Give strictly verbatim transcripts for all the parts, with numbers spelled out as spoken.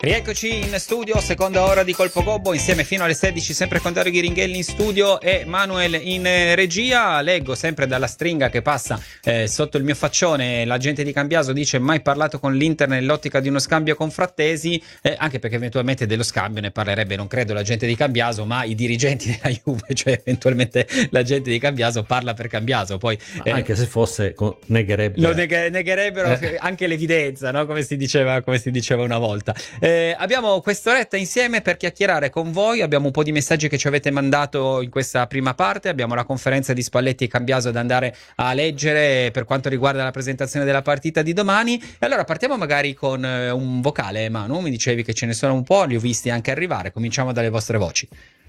Rieccoci in studio, seconda ora di Colpo Gobbo, insieme fino alle sedici, sempre con Dario Ghiringhelli in studio e Manuel in regia. Leggo sempre dalla stringa che passa eh, sotto il mio faccione, l'agente di Cambiaso dice mai parlato con l'Inter nell'ottica di uno scambio con Frattesi, eh, anche perché eventualmente dello scambio ne parlerebbe, non credo, l'agente di Cambiaso, ma i dirigenti della Juve, cioè eventualmente l'agente di Cambiaso parla per Cambiaso. Poi, eh, anche se fosse, negherebbe. Lo neg- negherebbero eh. anche l'evidenza, no? Come si diceva, come si diceva una volta. Eh, Eh, abbiamo quest'oretta insieme per chiacchierare con voi, abbiamo un po' di messaggi che ci avete mandato in questa prima parte, abbiamo la conferenza di Spalletti e Cambiaso da andare a leggere per quanto riguarda la presentazione della partita di domani, e allora partiamo magari con eh, un vocale. Manu, mi dicevi che ce ne sono un po', li ho visti anche arrivare, cominciamo dalle vostre voci.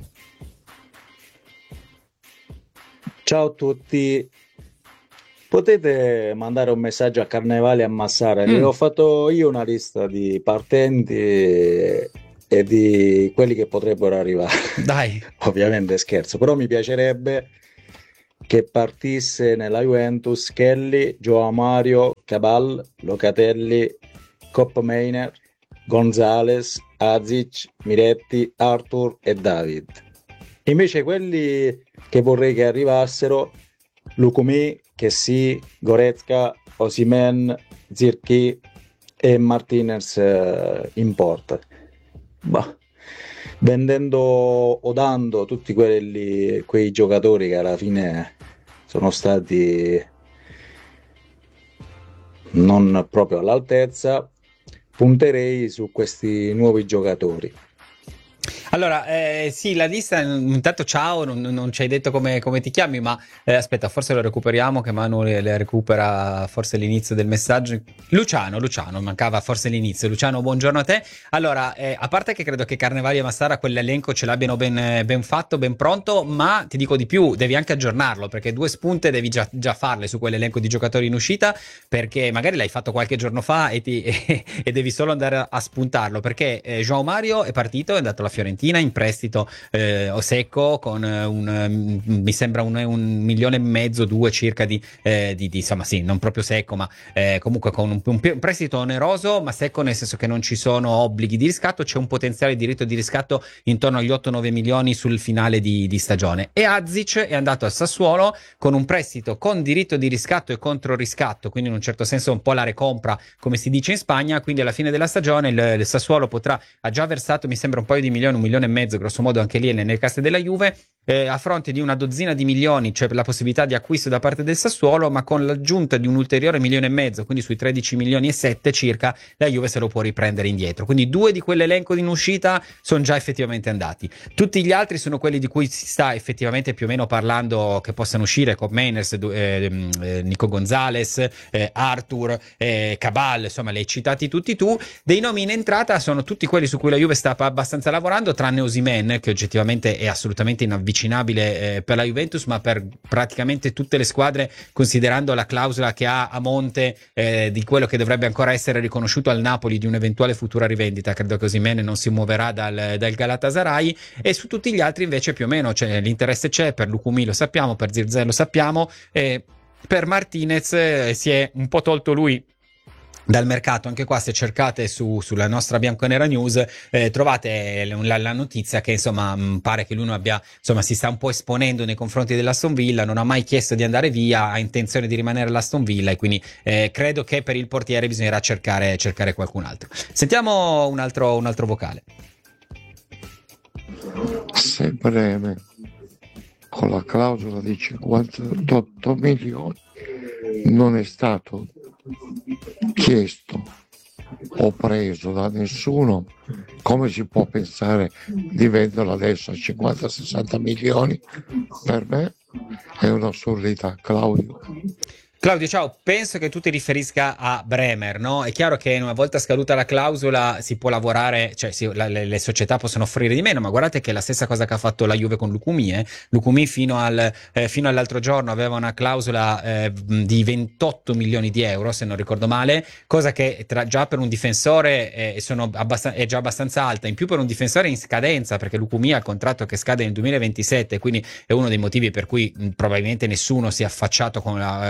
Ciao a tutti. Potete mandare un messaggio a Carnevali e a Massara, mm. ne ho fatto io una lista di partenti e, e di quelli che potrebbero arrivare. Dai. Ovviamente scherzo, però mi piacerebbe che partisse nella Juventus Kelly, Joao Mario, Cabal, Locatelli, Kopp Meiner, Gonzales, Azic, Miretti, Arthur e David. Invece quelli che vorrei che arrivassero: Lukumi, Kessi, Goretzka, Osimhen, Zirkzee e Martinez eh, in porta. Bah, vendendo o dando tutti quelli, quei giocatori che alla fine sono stati non proprio all'altezza, punterei su questi nuovi giocatori. Allora, eh, sì, la lista, intanto ciao, non, non ci hai detto come, come ti chiami, ma eh, aspetta, forse lo recuperiamo, che Manu le, le recupera forse l'inizio del messaggio. Luciano, Luciano, mancava forse l'inizio. Luciano, buongiorno a te. Allora, eh, a parte che credo che Carnevali e Massara quell'elenco ce l'abbiano ben, ben fatto, ben pronto, ma ti dico di più, devi anche aggiornarlo, perché due spunte devi già, già farle su quell'elenco di giocatori in uscita, perché magari l'hai fatto qualche giorno fa e, ti, e, e devi solo andare a spuntarlo, perché eh, Joao Mario è partito, è andato alla Fiorentina in prestito eh, o secco con un, um, mi sembra un, un milione e mezzo, due circa di, eh, di, di insomma sì, non proprio secco, ma eh, comunque con un, un prestito oneroso, ma secco nel senso che non ci sono obblighi di riscatto, c'è un potenziale diritto di riscatto intorno agli otto nove milioni sul finale di, di stagione. E Azic è andato al Sassuolo con un prestito con diritto di riscatto e contro riscatto, quindi in un certo senso un po' la recompra, come si dice in Spagna, quindi alla fine della stagione il, il Sassuolo potrà, ha già versato mi sembra un paio di milioni, un milione e mezzo grosso modo anche lì nelle casse della Juve, eh, a fronte di una dozzina di milioni, cioè la possibilità di acquisto da parte del Sassuolo, ma con l'aggiunta di un ulteriore milione e mezzo, quindi sui tredici milioni e sette circa, la Juve se lo può riprendere indietro. Quindi due di quell'elenco in uscita sono già effettivamente andati. Tutti gli altri sono quelli di cui si sta effettivamente più o meno parlando che possano uscire, con Meiners, eh, eh, Nico Gonzales, eh, Arthur, eh, Cabal, insomma li hai citati tutti tu. Dei nomi in entrata sono tutti quelli su cui la Juve sta abbastanza lavorando, tranne Osimhen, che oggettivamente è assolutamente inavvicinabile eh, per la Juventus, ma per praticamente tutte le squadre, considerando la clausola che ha a monte eh, di quello che dovrebbe ancora essere riconosciuto al Napoli di un'eventuale futura rivendita. Credo che Osimhen non si muoverà dal, dal Galatasaray, e su tutti gli altri invece più o meno cioè, l'interesse c'è. Per Lukumi lo sappiamo, per Zirkzee lo sappiamo, e per Martinez eh, si è un po' tolto lui dal mercato. Anche qua, se cercate su, sulla nostra Bianconera News eh, trovate la, la notizia che insomma mh, pare che lui non abbia, insomma si sta un po' esponendo nei confronti dell'Aston Villa, non ha mai chiesto di andare via, ha intenzione di rimanere all'Aston Villa, e quindi eh, credo che per il portiere bisognerà cercare, cercare qualcun altro. Sentiamo un altro, un altro vocale. Se Breme con la clausola di cinquantotto milioni non è stato chiesto o preso da nessuno, come si può pensare di venderlo adesso a cinquanta sessanta milioni? Per me è un'assurdità, Claudio. Claudio, ciao, penso che tu ti riferisca a Bremer, no? È chiaro che una volta scaduta la clausola si può lavorare, cioè sì, la, le, le società possono offrire di meno, ma guardate che è la stessa cosa che ha fatto la Juve con Lukumi, eh? Lukumi fino, al, eh, fino all'altro giorno aveva una clausola eh, di ventotto milioni di euro, se non ricordo male, cosa che tra, già per un difensore eh, sono abbastan- è già abbastanza alta, in più per un difensore in scadenza, perché Lukumi ha il contratto che scade nel duemilaventisette, quindi è uno dei motivi per cui mh, probabilmente nessuno si è affacciato con la, con, con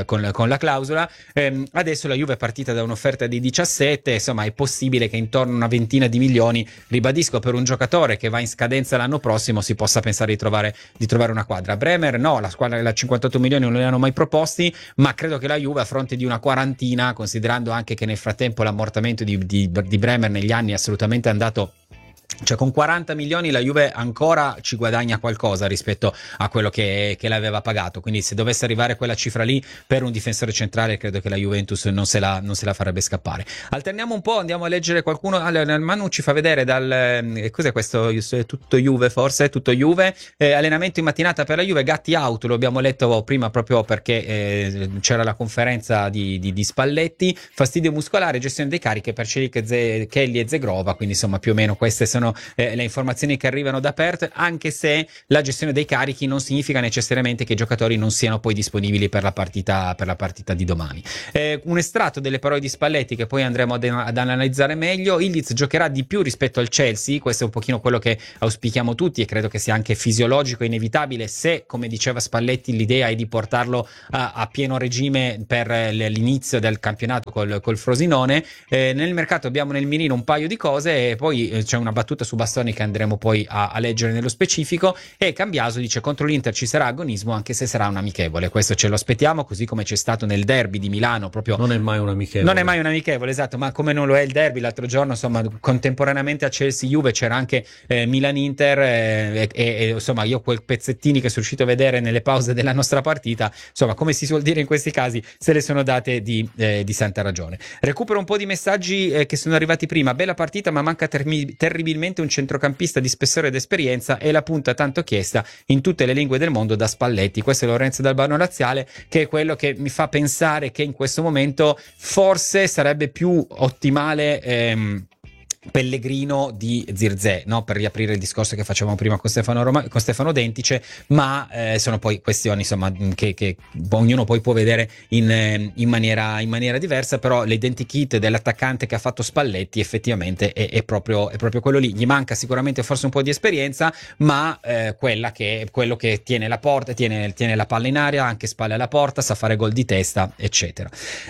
con la clausola. Ehm, adesso la Juve è partita da un'offerta di diciassette, insomma è possibile che intorno a una ventina di milioni, ribadisco, per un giocatore che va in scadenza l'anno prossimo si possa pensare di trovare, di trovare una quadra. Bremer no, la squadra da cinquantotto milioni non li hanno mai proposti, ma credo che la Juve, a fronte di una quarantina, considerando anche che nel frattempo l'ammortamento di, di, di Bremer negli anni è assolutamente andato, cioè con quaranta milioni la Juve ancora ci guadagna qualcosa rispetto a quello che, che l'aveva pagato, quindi se dovesse arrivare quella cifra lì per un difensore centrale credo che la Juventus non se la, non se la farebbe scappare. Alterniamo un po', andiamo a leggere qualcuno. Allora, Manu ci fa vedere dal eh, cos'è questo, tutto Juve forse, tutto Juve, eh, allenamento in mattinata per la Juve, Gatti out, lo abbiamo letto prima proprio perché eh, c'era la conferenza di, di, di Spalletti, fastidio muscolare, gestione dei carichi per Celik, Kelly e Zegrova, quindi insomma più o meno queste sono Eh, le informazioni che arrivano da Perth, anche se la gestione dei carichi non significa necessariamente che i giocatori non siano poi disponibili per la partita, per la partita di domani. Eh, un estratto delle parole di Spalletti che poi andremo ad, ad analizzare meglio. Ildiz giocherà di più rispetto al Chelsea, questo è un pochino quello che auspichiamo tutti e credo che sia anche fisiologico e inevitabile se, come diceva Spalletti, l'idea è di portarlo a, a pieno regime per l'inizio del campionato col, col Frosinone. Eh, nel mercato abbiamo nel mirino un paio di cose e poi eh, c'è una battuta su Bastoni che andremo poi a, a leggere nello specifico, e Cambiaso dice contro l'Inter ci sarà agonismo anche se sarà un amichevole, questo ce lo aspettiamo, così come c'è stato nel derby di Milano, proprio non è mai un amichevole, non è mai un amichevole, esatto, ma come non lo è il derby l'altro giorno, insomma contemporaneamente a Chelsea-Juve c'era anche eh, Milan-Inter eh, e, e insomma io quel pezzettini che sono riuscito a vedere nelle pause della nostra partita, insomma come si suol dire in questi casi, se le sono date di, eh, di santa ragione. Recupero un po' di messaggi eh, che sono arrivati prima. Bella partita ma manca termi- terribilmente un centrocampista di spessore ed esperienza e la punta tanto chiesta in tutte le lingue del mondo da Spalletti. Questo è Lorenzo d'Albano Laziale, che è quello che mi fa pensare che in questo momento forse sarebbe più ottimale ehm, Pellegrino di Zirkzee, no? Per riaprire il discorso che facevamo prima con Stefano, Roma, con Stefano Dentice, ma eh, sono poi questioni insomma che, che ognuno poi può vedere in, in, maniera, in maniera diversa, però l'identikit dell'attaccante che ha fatto Spalletti effettivamente è, è, proprio, è proprio quello lì. Gli manca sicuramente forse un po' di esperienza, ma eh, quella che, quello che tiene la porta, tiene, tiene la palla in aria, anche spalle alla porta, sa fare gol di testa, eccetera.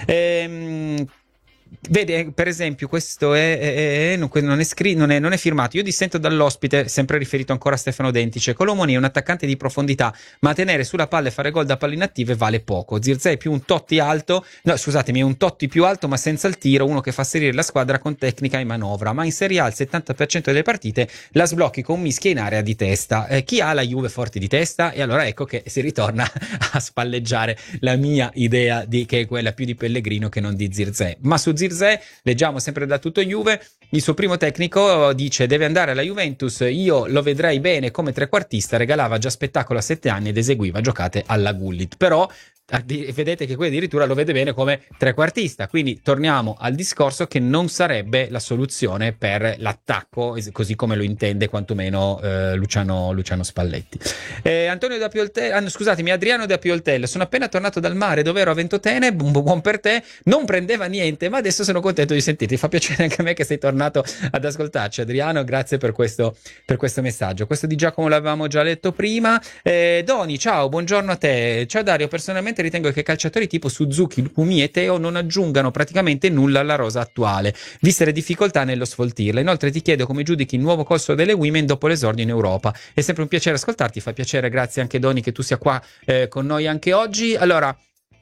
Ehm Vede, per esempio, questo è, è, è, non, non, è scritto, non, è, non è firmato. Io dissento dall'ospite, sempre riferito ancora a Stefano Dentice. Colomoni è un attaccante di profondità, ma tenere sulla palla e fare gol da palle inattive vale poco. Zirkzee è più un Totti alto, no, scusatemi, è un Totti più alto, ma senza il tiro, uno che fa salire la squadra con tecnica e manovra. Ma in Serie A il settanta per cento delle partite la sblocchi con mischia in area di testa. Eh, chi ha la Juve forte di testa? E allora ecco che si ritorna a spalleggiare la mia idea di che è quella più di Pellegrino che non di Zirkzee. Ma su Zirkzee leggiamo sempre da tutto Juve, il suo primo tecnico dice deve andare alla Juventus, io lo vedrei bene come trequartista, regalava già spettacolo a sette anni ed eseguiva giocate alla Gullit, però vedete che qui addirittura lo vede bene come trequartista, quindi torniamo al discorso che non sarebbe la soluzione per l'attacco così come lo intende quantomeno eh, Luciano, Luciano Spalletti. eh, Antonio da Pioltello, ah, scusatemi Adriano da Pioltello, sono appena tornato dal mare dove ero a Ventotene, buon, buon per te, non prendeva niente ma adesso sono contento di sentirti, fa piacere anche a me che sei tornato ad ascoltarci Adriano, grazie per questo, per questo messaggio. Questo di Giacomo l'avevamo già letto prima. eh, Doni, ciao, buongiorno a te. Ciao Dario, personalmente ritengo che calciatori tipo Suzuki, Lukumi e Teo non aggiungano praticamente nulla alla rosa attuale, viste le difficoltà nello sfoltirla. Inoltre ti chiedo come giudichi il nuovo corso delle Women dopo l'esordio in Europa. È sempre un piacere ascoltarti, fa piacere, grazie anche Doni che tu sia qua eh, con noi anche oggi. Allora,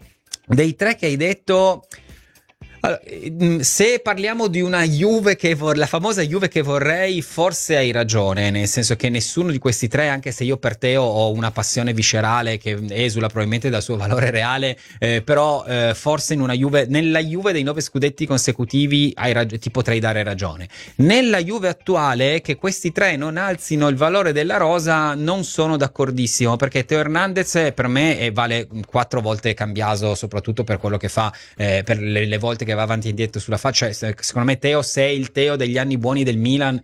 dei tre che hai detto... Allora, se parliamo di una Juve che vor- la famosa Juve che vorrei, forse hai ragione, nel senso che nessuno di questi tre, anche se io per Teo ho una passione viscerale che esula probabilmente dal suo valore reale, eh, però eh, forse in una Juve, nella Juve dei nove scudetti consecutivi hai rag- ti potrei dare ragione. Nella Juve attuale, che questi tre non alzino il valore della rosa, non sono d'accordissimo, perché Teo Hernandez per me eh, vale quattro volte Cambiaso, soprattutto per quello che fa, eh, per le, le volte che va avanti e indietro sulla faccia. Secondo me Teo, se è il Teo degli anni buoni del Milan,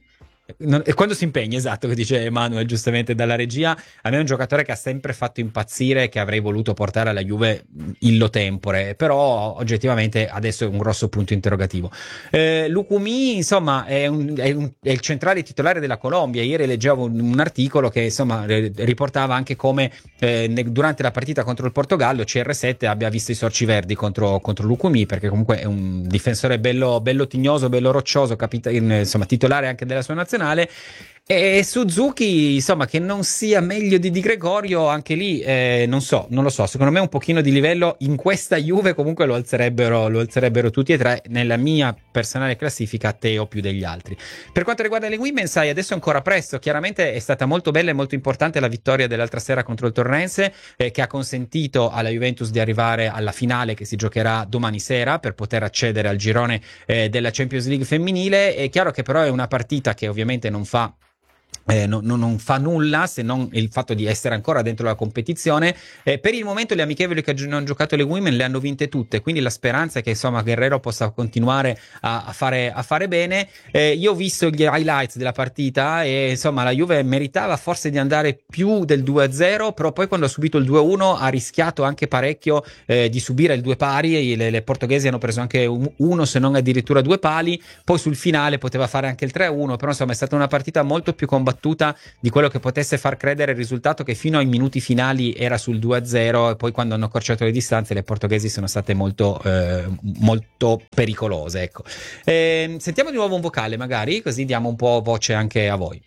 non, e quando si impegna, esatto, che dice Emanuele giustamente dalla regia, a me è un giocatore che ha sempre fatto impazzire, che avrei voluto portare alla Juve illo tempore, però oggettivamente adesso è un grosso punto interrogativo. eh, Lukumi insomma è, un, è, un, è il centrale titolare della Colombia. Ieri leggevo un, un articolo che insomma riportava anche come eh, ne, durante la partita contro il Portogallo C R sette abbia visto i sorci verdi contro, contro Lukumi, perché comunque è un difensore bello, bello tignoso, bello roccioso, capita, insomma titolare anche della sua nazionale. E Suzuki, insomma, che non sia meglio di Di Gregorio, anche lì eh, non so, non lo so, secondo me un pochino di livello in questa Juve comunque lo alzerebbero, lo alzerebbero tutti e tre. Nella mia personale classifica Teo più degli altri. Per quanto riguarda le women, sai, adesso è ancora presto, chiaramente è stata molto bella e molto importante la vittoria dell'altra sera contro il Torrense, eh, che ha consentito alla Juventus di arrivare alla finale che si giocherà domani sera per poter accedere al girone eh, della Champions League femminile. È chiaro che però è una partita che ovviamente non fa Eh, no, no, non fa nulla se non il fatto di essere ancora dentro la competizione. Eh, per il momento le amichevoli che hanno giocato le women le hanno vinte tutte, quindi la speranza è che insomma Guerrero possa continuare a, a, fare, a fare bene. Eh, io ho visto gli highlights della partita e insomma la Juve meritava forse di andare più del due a zero, però poi quando ha subito il due a uno ha rischiato anche parecchio eh, di subire il due pari. Le, le portoghesi hanno preso anche un, uno se non addirittura due pali, poi sul finale poteva fare anche il tre a uno, però insomma è stata una partita molto più combattuta di quello che potesse far credere il risultato, che fino ai minuti finali era sul due a zero, e poi quando hanno accorciato le distanze le portoghesi sono state molto eh, molto pericolose, ecco. Eh, sentiamo di nuovo un vocale magari, così diamo un po' voce anche a voi.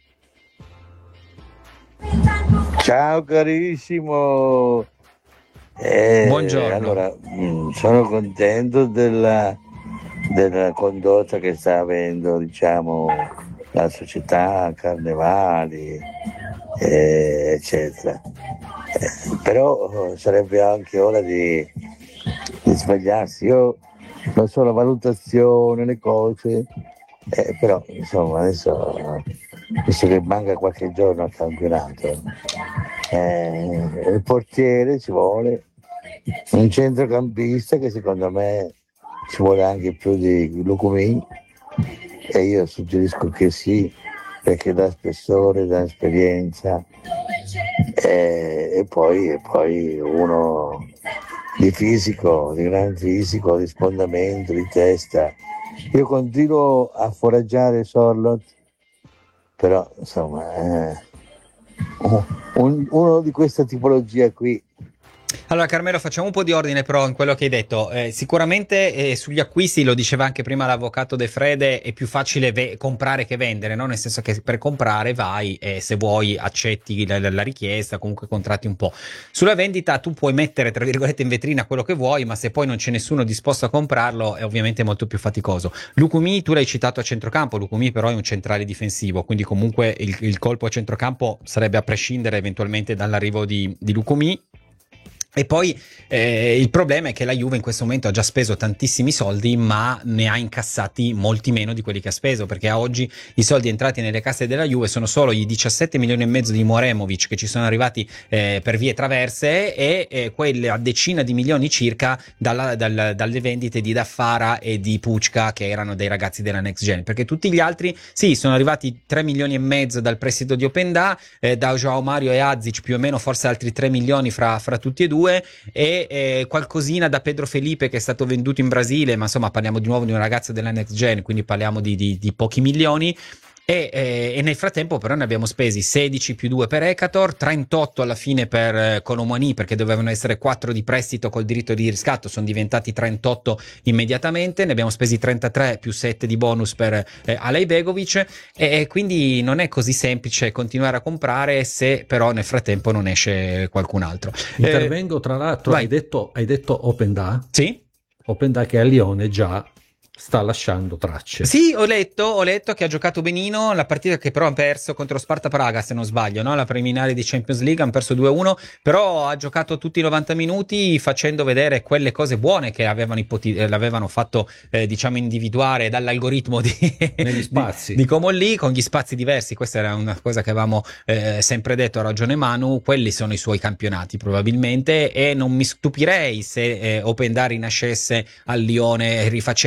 Ciao carissimo, eh, buongiorno. Allora, mh, sono contento della, della condotta che sta avendo, diciamo, la società, Carnevali, eh, eccetera. Eh, però sarebbe anche ora di, di sbagliarsi. Io non so la valutazione, le cose, eh, però insomma adesso, visto che manca qualche giorno al campionato, eh, il portiere ci vuole, un centrocampista che secondo me ci vuole anche più di Lukumi. E io suggerisco che sì, perché dà spessore, dà esperienza, e, e, poi, e poi uno di fisico, di gran fisico, di sfondamento, di testa. Io continuo a foraggiare Sorloth, però insomma eh, un, uno di questa tipologia qui. Allora Carmelo, facciamo un po' di ordine però in quello che hai detto. Eh, sicuramente eh, sugli acquisti, lo diceva anche prima l'avvocato De Frede, è più facile ve- comprare che vendere, no? Nel senso che per comprare vai e se vuoi accetti la, la richiesta, comunque contratti un po'. Sulla vendita tu puoi mettere tra virgolette in vetrina quello che vuoi, ma se poi non c'è nessuno disposto a comprarlo è ovviamente molto più faticoso. Lukumi, tu l'hai citato a centrocampo, Lukumi però è un centrale difensivo, quindi comunque il, il colpo a centrocampo sarebbe a prescindere eventualmente dall'arrivo di, di Lukumi. E poi eh, il problema è che la Juve in questo momento ha già speso tantissimi soldi, ma ne ha incassati molti meno di quelli che ha speso, perché a oggi i soldi entrati nelle casse della Juve sono solo i diciassette milioni e mezzo di Moremovic che ci sono arrivati eh, per vie traverse e eh, quella decina di milioni circa dalla, dal, dalle vendite di Daffara e di Pucca, che erano dei ragazzi della Next Gen, perché tutti gli altri sì, sono arrivati tre milioni e mezzo dal prestito di Openda, eh, da Joao Mario e Azic più o meno, forse altri tre milioni fra, fra tutti e due, e eh, qualcosina da Pedro Felipe che è stato venduto in Brasile, ma insomma parliamo di nuovo di un ragazzo della Next Gen, quindi parliamo di, di, di pochi milioni. E, eh, e nel frattempo però ne abbiamo spesi sedici più due per Ekator, trentotto alla fine per eh, Colomani, perché dovevano essere quattro di prestito col diritto di riscatto, sono diventati trentotto immediatamente, ne abbiamo spesi trentatré più sette di bonus per eh, Alej Begovic, e, e quindi non è così semplice continuare a comprare se però nel frattempo non esce qualcun altro. Intervengo, tra l'altro, hai detto, hai detto Openda? Sì? Openda che a Lione già sta lasciando tracce. Sì, ho letto, ho letto che ha giocato benino la partita, che però ha perso contro Sparta Praga, se non sbaglio, no? La preliminare di Champions League, hanno perso due a uno, però ha giocato tutti i novanta minuti facendo vedere quelle cose buone che avevano ipoti- l'avevano fatto eh, diciamo individuare dall'algoritmo di, negli spazi di, di Comolli, con gli spazi diversi. Questa era una cosa che avevamo eh, sempre detto, ha ragione Manu, quelli sono i suoi campionati probabilmente, e non mi stupirei se eh, Openda rinascesse al Lione rifacendo le cose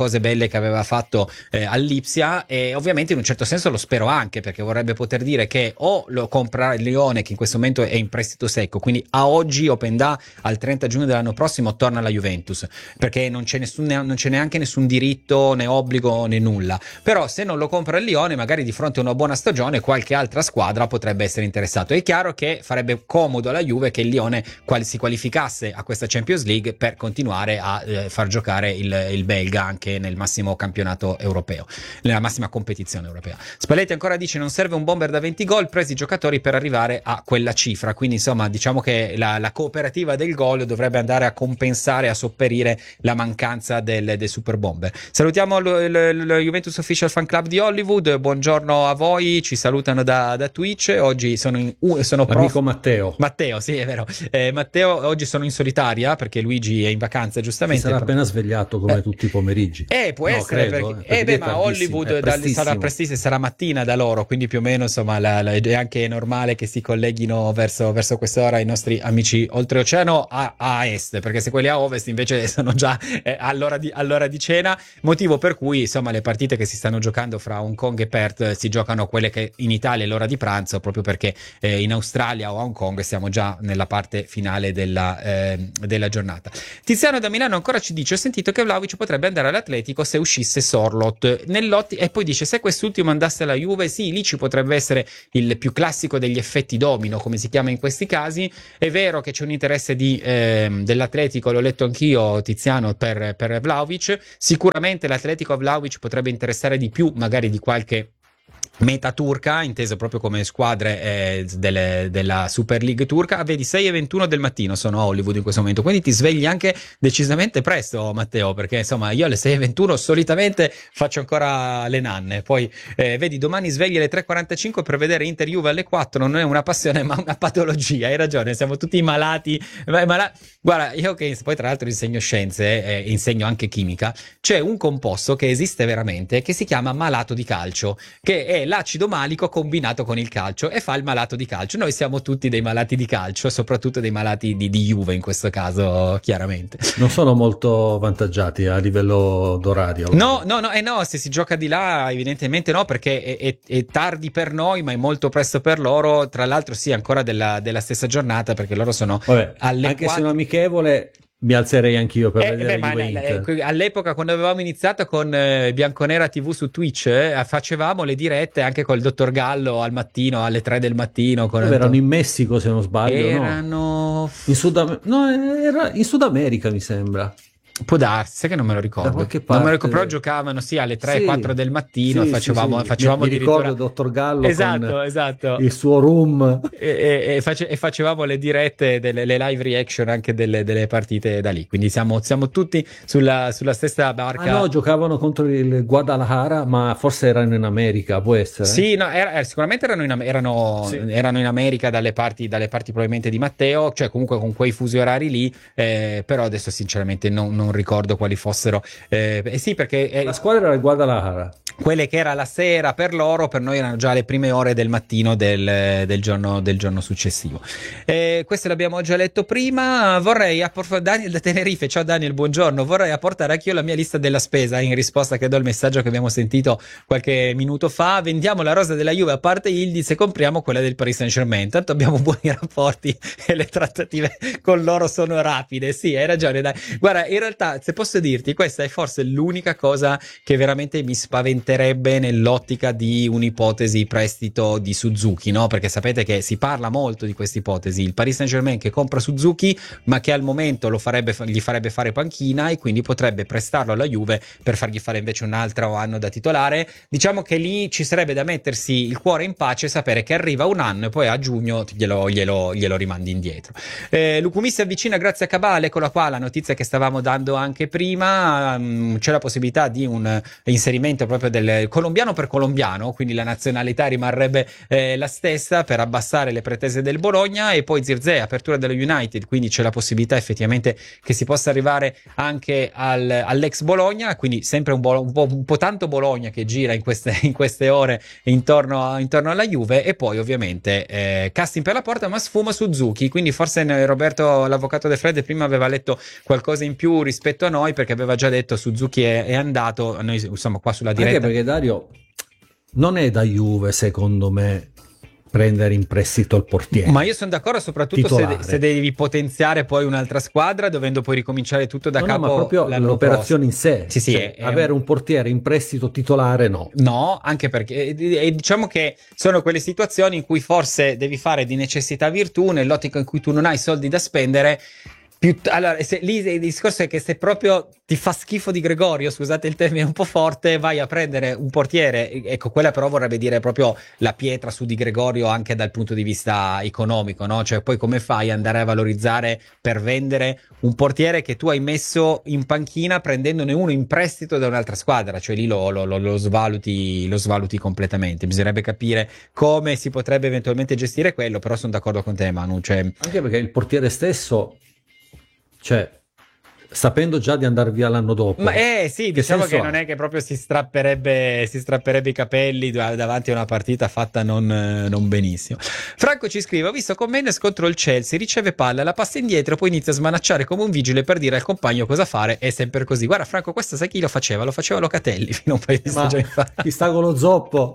cose belle che aveva fatto eh, all'Ipsia, e ovviamente in un certo senso lo spero anche, perché vorrebbe poter dire che o lo compra il Lione, che in questo momento è in prestito secco, quindi a oggi open da al trenta giugno dell'anno prossimo torna alla Juventus, perché non c'è, nessun, non c'è neanche nessun diritto né obbligo né nulla. Però se non lo compra il Lione, magari di fronte a una buona stagione qualche altra squadra potrebbe essere interessato. È chiaro che farebbe comodo alla Juve che il Lione quali si qualificasse a questa Champions League per continuare a eh, far giocare il, il belga anche nel massimo campionato europeo, nella massima competizione europea. Spalletti ancora dice: non serve un bomber da venti gol, presi giocatori per arrivare a quella cifra. Quindi insomma diciamo che la, la cooperativa del gol dovrebbe andare a compensare, a sopperire la mancanza del, del super bomber. Salutiamo lo, lo, lo Juventus Official Fan Club di Hollywood, buongiorno a voi, ci salutano da, da Twitch. Oggi sono in uh, sono prof... Amico Matteo Matteo, sì, è vero. Eh, Matteo, oggi sono in solitaria perché Luigi è in vacanza, si giustamente. sarà appena svegliato come Eh. tutti i pomeriggi. Eh, può No, essere, credo, perché, eh, eh, perché beh, è ma tardissimo, Hollywood è da- sarà prestissimo. prestissimo, sarà mattina da loro, quindi più o meno insomma la- la- è anche normale che si colleghino verso, verso quest'ora i nostri amici oltreoceano a, a est, perché se quelli a ovest invece sono già eh, all'ora, di, all'ora di cena, motivo per cui insomma le partite che si stanno giocando fra Hong Kong e Perth eh, si giocano quelle che in Italia è l'ora di pranzo, proprio perché eh, in Australia o a Hong Kong siamo già nella parte finale della, eh, della giornata. Tiziano da Milano ancora ci dice: ho sentito che Vlahovic potrebbe andare all'Atletico se uscisse Sorloth nell'otti, e poi dice: se quest'ultimo andasse alla Juve, sì, lì ci potrebbe essere il più classico degli effetti domino, come si chiama in questi casi. È vero che c'è un interesse di, ehm, dell'Atletico, l'ho letto anch'io Tiziano, per, per Vlahovic. Sicuramente l'Atletico a Vlahovic potrebbe interessare di più magari di qualche meta turca, inteso proprio come squadre eh, delle, della Super League turca. Ah, vedi, sei e ventuno del mattino sono a Hollywood in questo momento, quindi ti svegli anche decisamente presto, Matteo, perché insomma io alle sei e ventuno solitamente faccio ancora le nanne. Poi eh, vedi, domani svegli alle tre e quarantacinque per vedere Inter Juve alle quattro, non è una passione ma una patologia, hai ragione, siamo tutti malati. Mala... Guarda, io che poi tra l'altro insegno scienze e eh, insegno anche chimica, c'è un composto che esiste veramente che si chiama malato di calcio, che è l'acido malico combinato con il calcio e fa il malato di calcio. Noi siamo tutti dei malati di calcio, soprattutto dei malati di, di Juve in questo caso, chiaramente. Non sono molto vantaggiati a livello d'orario. No, no, no, eh no, se si gioca di là evidentemente no, perché è, è, è tardi per noi ma è molto presto per loro. Tra l'altro sì, ancora della, della stessa giornata, perché loro sono Vabbè, alle anche quattro... se un amichevole mi alzerei anch'io per Eh, vedere beh, ma Juve la- la- Inter. all'epoca quando avevamo iniziato con eh, Bianconera T V su Twitch eh, facevamo le dirette anche col dottor Gallo al mattino, alle tre del mattino con Dove erano in Messico se non sbaglio, no? erano In Sud, Am- no, era in Sud America mi sembra. può darsi, sai che non me lo Da ricordo, qualche non me lo parte. ricordo, però giocavano sì alle tre Sì. quattro del mattino, Sì, facevamo, sì, sì. facevamo mi, mi addirittura ricordo dottor Gallo esatto, con esatto. il suo room. E, e- e face- e facevamo le dirette, delle, le live reaction anche delle, delle partite da lì, quindi siamo, siamo tutti sulla, sulla stessa barca. Ah no, giocavano contro il Guadalajara, ma forse erano in America, può essere? Sì, no, era- era- sicuramente erano in, Am- erano, Sì. erano in America dalle parti, dalle parti probabilmente di Matteo, cioè comunque con quei fusi orari lì, eh, però adesso sinceramente non, non ricordo quali fossero. Eh, eh sì, perché eh, La squadra era il Guadalajara. quelle che era la sera per loro, per noi erano già le prime ore del mattino del, del giorno, del giorno successivo. Eh, questo l'abbiamo già letto prima. Vorrei appor- Daniel da Tenerife, ciao Daniel, buongiorno. Vorrei apportare anch'io la mia lista della spesa in risposta che do al messaggio che abbiamo sentito qualche minuto fa. Vendiamo la rosa della Juve a parte Yildiz e compriamo quella del Paris Saint-Germain. Tanto abbiamo buoni rapporti e le trattative con loro sono rapide. Sì, hai ragione, dai. Guarda, in realtà, se posso dirti, questa è forse l'unica cosa che veramente mi spaventerebbe nell'ottica di un'ipotesi prestito di Suzuki, no? Perché sapete che si parla molto di questa ipotesi, il Paris Saint-Germain che compra Suzuki ma che al momento lo farebbe, gli farebbe fare panchina e quindi potrebbe prestarlo alla Juve per fargli fare invece un altro anno da titolare. Diciamo che lì ci sarebbe da mettersi il cuore in pace e sapere che arriva un anno e poi a giugno glielo, glielo, glielo rimandi indietro. eh, Lucumi si avvicina grazie a Cabal, eccola qua la notizia che stavamo dando anche prima. Um, c'è la possibilità di un inserimento proprio del colombiano per colombiano, quindi la nazionalità rimarrebbe eh, la stessa per abbassare le pretese del Bologna. E poi Zirkzee, apertura dello United, quindi c'è la possibilità effettivamente che si possa arrivare anche al, all'ex Bologna, quindi sempre un, bo- un, po', un po' tanto Bologna che gira in queste, in queste ore intorno, a, intorno alla Juve. E poi ovviamente eh, casting per la porta, ma sfuma Suzuki, quindi forse Roberto, l'avvocato De Fred, prima aveva letto qualcosa in più rispetto a noi, perché aveva già detto Suzuki è, è andato. Noi insomma qua sulla diretta, anche perché Dario non è da Juve secondo me prendere in prestito il portiere, ma io sono d'accordo, soprattutto se, titolare. se devi potenziare poi un'altra squadra dovendo poi ricominciare tutto da no, capo. no, ma proprio l'anno l'operazione prossimo. in sé, Sì, sì, cioè, è- è avere un- un portiere in prestito titolare no. No, anche perché e, e diciamo che sono quelle situazioni in cui forse devi fare di necessità virtù, nell'ottica in cui tu non hai soldi da spendere. Più, allora, se, lì il discorso è che se proprio ti fa schifo Di Gregorio, scusate il termine un po' forte, vai a prendere un portiere, ecco, quella però vorrebbe dire proprio la pietra su Di Gregorio anche dal punto di vista economico, no? Cioè poi come fai ad andare a valorizzare per vendere un portiere che tu hai messo in panchina prendendone uno in prestito da un'altra squadra? Cioè lì lo, lo, lo, lo svaluti, lo svaluti completamente. Bisognerebbe capire come si potrebbe eventualmente gestire quello, però sono d'accordo con te, Manu, cioè Anche perché il portiere stesso, cioè, sapendo già di andare via l'anno dopo, ma eh sì, che diciamo senso che ha? non è che proprio si strapperebbe, si strapperebbe i capelli da- davanti a una partita fatta non, eh, non benissimo. Franco ci scrive: ho visto con Mendes contro il Chelsea, riceve palla, la passa indietro, poi inizia a smanacciare come un vigile per dire al compagno cosa fare. È sempre così. Guarda Franco, questo sai chi lo faceva? Lo faceva Locatelli fino a un paio di Ma stagioni fa. chi sta con lo zoppo?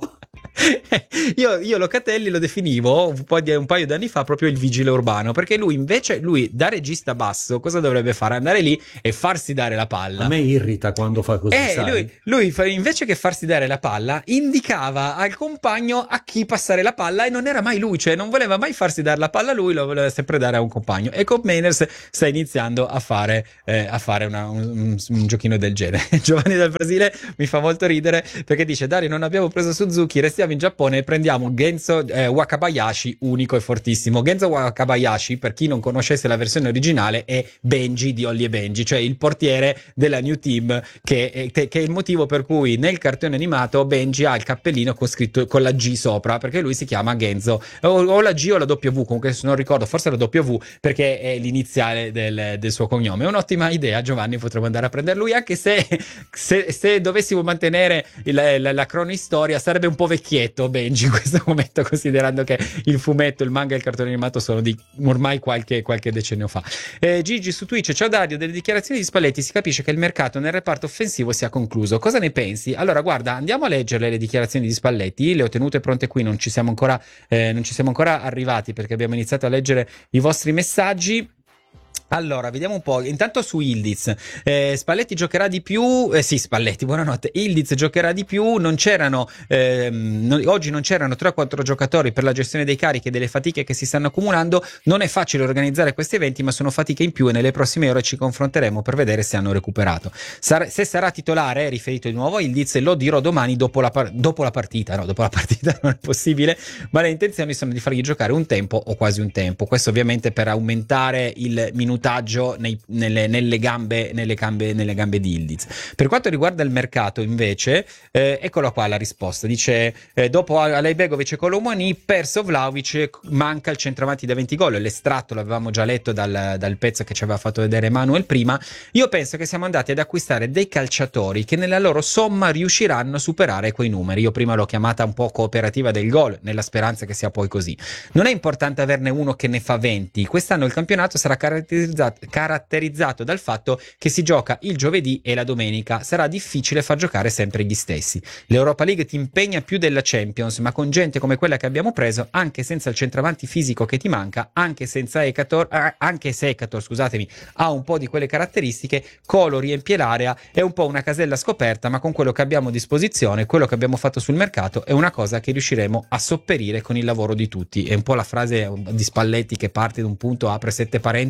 Io, io Locatelli lo definivo un, po' di, un paio di anni fa proprio il vigile urbano, perché lui invece, lui da regista basso, cosa dovrebbe fare? Andare lì e farsi dare la palla. A me irrita quando fa così, Eh, sai? lui, lui fa- invece che farsi dare la palla, indicava al compagno a chi passare la palla, e non era mai lui, cioè non voleva mai farsi dare la palla a lui, lo voleva sempre dare a un compagno. E con Mainers sta iniziando a fare, eh, a fare una- un, un- un giochino del genere. Giovanni dal Brasile mi fa molto ridere perché dice: Dario, non abbiamo preso Suzuki, restiamo in Giappone e prendiamo Genzo eh, Wakabayashi, unico e fortissimo. Genzo Wakabayashi, per chi non conoscesse la versione originale, è Benji di Holly e Benji, cioè il portiere della New Team, che è, che è il motivo per cui nel cartone animato Benji ha il cappellino con scritto con la G sopra, perché lui si chiama Genzo, o, o la G o la W, comunque non ricordo, forse la W, perché è l'iniziale del, del suo cognome. È un'ottima idea, Giovanni, potremmo andare a prendere lui, anche se, se, se dovessimo mantenere il, la, la cronistoria sarebbe un po' vecchietto Benji in questo momento, considerando che il fumetto, il manga e il cartone animato sono di ormai qualche, qualche decennio fa. eh, Gigi su Twitch: ciao Dario, delle dichiarazioni di Spalletti si capisce che il mercato nel reparto offensivo sia concluso, cosa ne pensi? Allora guarda, andiamo a leggerle le dichiarazioni di Spalletti, le ho tenute pronte qui, non ci siamo ancora, eh, non ci siamo ancora arrivati perché abbiamo iniziato a leggere i vostri messaggi. Allora, vediamo un po'. Intanto su Ildiz, eh, Spalletti giocherà di più. Eh, sì, Spalletti, buonanotte. Ildiz giocherà di più. Non c'erano ehm, no, oggi non c'erano tre o quattro giocatori per la gestione dei carichi e delle fatiche che si stanno accumulando. Non è facile organizzare questi eventi, ma sono fatiche in più e nelle prossime ore ci confronteremo per vedere se hanno recuperato. Sar- se sarà titolare, riferito di nuovo a Ildiz, lo dirò domani dopo la, par- dopo la partita. No, dopo la partita non è possibile, ma le intenzioni sono di fargli giocare un tempo o quasi un tempo. Questo ovviamente per aumentare il minutaggio nei, nelle, nelle gambe nelle gambe nelle gambe di Ildiz. Per quanto riguarda il mercato invece, eh, eccola qua la risposta. Dice eh, dopo Alejbegovic e Colomani, perso Vlahovic, manca il centravanti da venti gol. L'estratto l'avevamo già letto dal, dal pezzo che ci aveva fatto vedere Manuel prima. Io penso che siamo andati ad acquistare dei calciatori che nella loro somma riusciranno a superare quei numeri. Io prima l'ho chiamata un po' cooperativa del gol, nella speranza che sia poi così. Non è importante averne uno che ne fa venti. Quest'anno il campionato sarà caratterizzato caratterizzato dal fatto che si gioca il giovedì e la domenica. Sarà difficile far giocare sempre gli stessi. L'Europa League ti impegna più della Champions, ma con gente come quella che abbiamo preso, anche senza il centravanti fisico che ti manca, anche senza Ekator, eh, anche se Ekator, scusatemi, ha un po' di quelle caratteristiche, Colo riempie l'area, è un po' una casella scoperta, ma con quello che abbiamo a disposizione, quello che abbiamo fatto sul mercato, è una cosa che riusciremo a sopperire con il lavoro di tutti. È un po' la frase di Spalletti che parte da un punto, apre sette parentesi,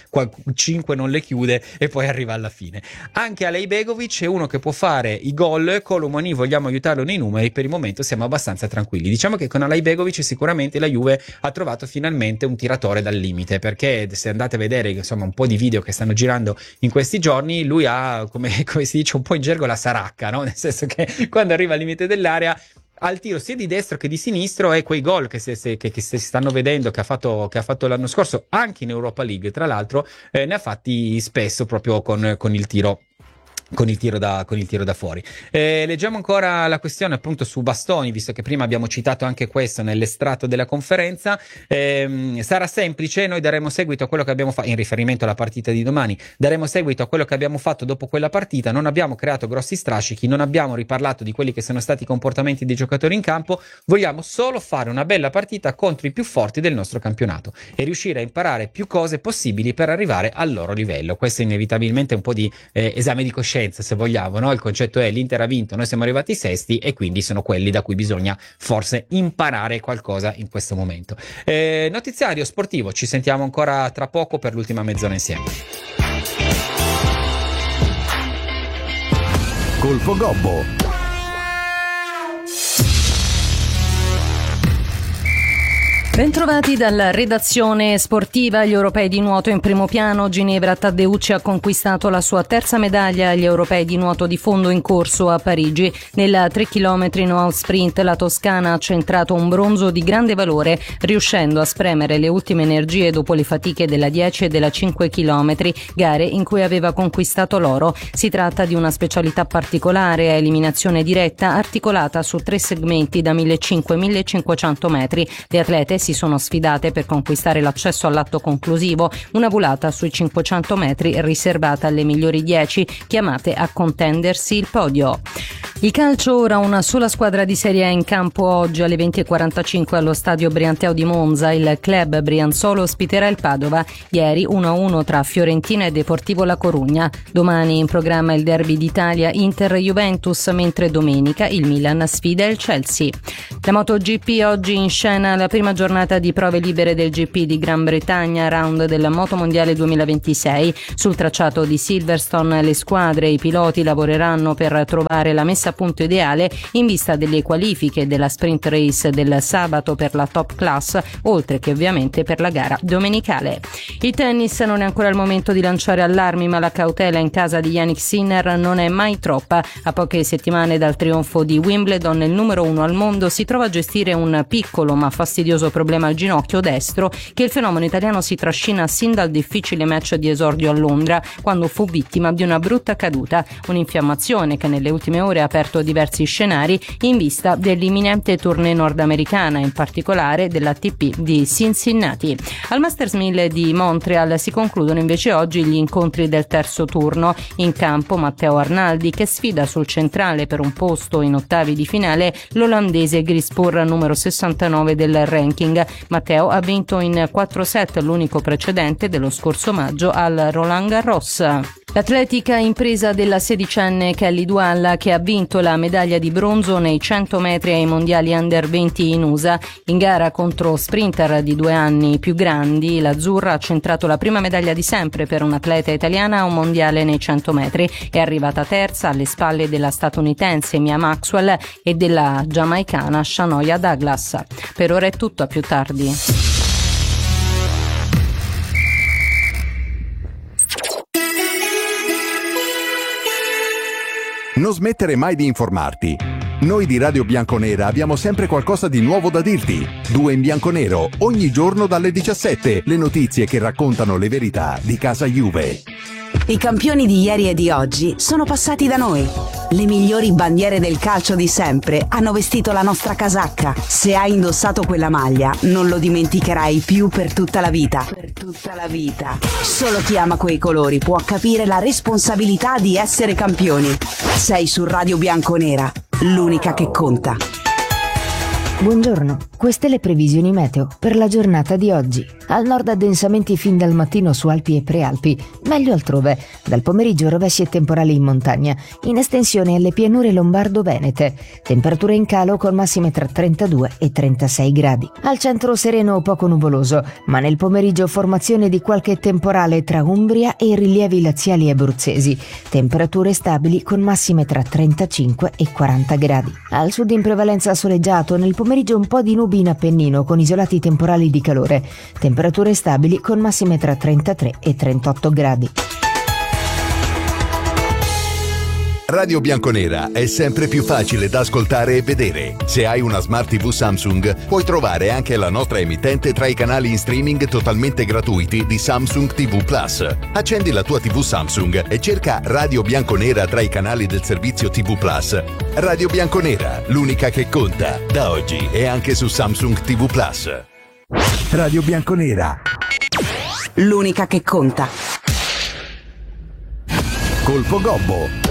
cinque non le chiude e poi arriva alla fine. Anche Alej Begovic è uno che può fare i gol. Colomani vogliamo aiutarlo nei numeri, per il momento siamo abbastanza tranquilli. Diciamo che con Alej Begovic sicuramente la Juve ha trovato finalmente un tiratore dal limite, perché se andate a vedere insomma un po' di video che stanno girando in questi giorni, lui ha, come, come si dice un po' in gergo, la saracca, no? Nel senso che quando arriva al limite dell'area al tiro sia di destro che di sinistro, e quei gol che, se, se, che, che si stanno vedendo che ha, fatto, che ha fatto l'anno scorso anche in Europa League, tra l'altro eh, ne ha fatti spesso proprio con, con il tiro con il tiro da, con il tiro da fuori. Eh, leggiamo ancora la questione appunto su Bastoni, visto che prima abbiamo citato anche questo nell'estratto della conferenza. Eh, sarà semplice, noi daremo seguito a quello che abbiamo fatto in riferimento alla partita di domani, daremo seguito a quello che abbiamo fatto dopo quella partita, non abbiamo creato grossi strascichi, non abbiamo riparlato di quelli che sono stati i comportamenti dei giocatori in campo, vogliamo solo fare una bella partita contro i più forti del nostro campionato e riuscire a imparare più cose possibili per arrivare al loro livello. Questo è inevitabilmente un po' di eh, esame di coscienza, se vogliamo, no? Il concetto è: l'Inter ha vinto, noi siamo arrivati sesti e quindi sono quelli da cui bisogna forse imparare qualcosa in questo momento. Eh, notiziario sportivo, ci sentiamo ancora tra poco per l'ultima mezz'ora insieme. Colpo Gobbo. Bentrovati dalla redazione sportiva. Gli europei di nuoto in primo piano. Ginevra Taddeucci ha conquistato la sua terza medaglia agli europei di nuoto di fondo in corso a Parigi. Nella tre chilometri no sprint la toscana ha centrato un bronzo di grande valore, riuscendo a spremere le ultime energie dopo le fatiche della dieci e della cinque chilometri, gare in cui aveva conquistato l'oro. Si tratta di una specialità particolare a eliminazione diretta, articolata su tre segmenti da millecinquecento millecinquecento metri. Le atlete si sono sfidate per conquistare l'accesso all'atto conclusivo, una volata sui cinquecento metri riservata alle migliori dieci, chiamate a contendersi il podio. Il calcio, ora una sola squadra di Serie A in campo. Oggi alle venti e quarantacinque allo stadio Brianteo di Monza il club brianzolo ospiterà il Padova. Ieri uno a uno tra Fiorentina e Deportivo La Corugna. Domani in programma il derby d'Italia Inter-Juventus, mentre domenica il Milan sfida il Chelsea. La MotoGP, oggi in scena la prima giornata di prove libere del G P di Gran Bretagna, round del Motomondiale duemilaventisei. Sul tracciato di Silverstone le squadre e i piloti lavoreranno per trovare la messa a punto ideale in vista delle qualifiche della sprint race del sabato per la top class, oltre che ovviamente per la gara domenicale. Il tennis, non è ancora il momento di lanciare allarmi, ma la cautela in casa di Jannik Sinner non è mai troppa. A poche settimane dal trionfo di Wimbledon, il numero uno al mondo si trova a gestire un piccolo ma fastidioso problema al ginocchio destro che il fenomeno italiano si trascina sin dal difficile match di esordio a Londra, quando fu vittima di una brutta caduta, un'infiammazione che nelle ultime ore ha aperto diversi scenari in vista dell'imminente tournée nordamericana, in particolare dell'A T P di Cincinnati. Al Masters mille di Montreal si concludono invece oggi gli incontri del terzo turno. In campo Matteo Arnaldi, che sfida sul centrale per un posto in ottavi di finale l'olandese Grispur, numero sessantanove del ranking. Matteo ha vinto in quattro set, l'unico precedente dello scorso maggio al Roland Garros. L'atletica impresa della sedicenne Kelly Dualla, che ha vinto la medaglia di bronzo nei cento metri ai mondiali under venti in U S A. In gara contro sprinter di due anni più grandi, l'azzurra ha centrato la prima medaglia di sempre per un'atleta italiana a un mondiale nei cento metri. È arrivata terza alle spalle della statunitense Mia Maxwell e della giamaicana Shanoia Douglas. Per ora è tutto, a più tardi. Non smettere mai di informarti. Noi di Radio Bianconera abbiamo sempre qualcosa di nuovo da dirti. Due in bianconero, ogni giorno dalle diciassette, le notizie che raccontano le verità di casa Juve. I campioni di ieri e di oggi sono passati da noi. Le migliori bandiere del calcio di sempre hanno vestito la nostra casacca. Se hai indossato quella maglia, non lo dimenticherai più per tutta la vita. Per tutta la vita. Solo chi ama quei colori può capire la responsabilità di essere campioni. Sei su Radio Bianconera, l'unica che conta. Buongiorno. Queste le previsioni meteo per la giornata di oggi. Al nord addensamenti fin dal mattino su Alpi e Prealpi, meglio altrove. Dal pomeriggio rovesci e temporali in montagna, in estensione alle pianure lombardo-venete. Temperature in calo con massime tra trentadue e trentasei gradi. Al centro sereno poco nuvoloso, ma nel pomeriggio formazione di qualche temporale tra Umbria e rilievi laziali abruzzesi. Temperature stabili con massime tra trentacinque e quaranta gradi. Al sud in prevalenza soleggiato, nel pomeriggio un po' di nubi in Appennino con isolati temporali di calore. Temperature stabili con massime tra trentatré e trentotto gradi. Radio Bianconera è sempre più facile da ascoltare e vedere. Se hai una Smart tivù Samsung, puoi trovare anche la nostra emittente tra i canali in streaming totalmente gratuiti di Samsung tivù Plus. Accendi la tua tivù Samsung e cerca Radio Bianconera tra i canali del servizio tivù Plus. Radio Bianconera, l'unica che conta, da oggi e anche su Samsung tivù Plus. Radio Bianconera, l'unica che conta. Colpo Gobbo.